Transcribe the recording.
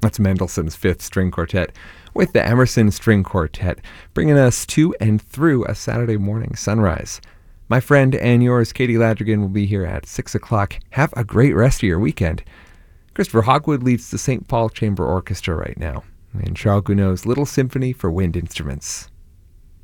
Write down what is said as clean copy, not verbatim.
That's Mendelssohn's Fifth String Quartet with the Emerson String Quartet, bringing us to and through a Saturday morning sunrise. My friend and yours, Katie Ladrigan, will be here at 6 o'clock. Have a great rest of your weekend. Christopher Hogwood leads the St. Paul Chamber Orchestra right now in Charles Gounod's Little Symphony for Wind Instruments.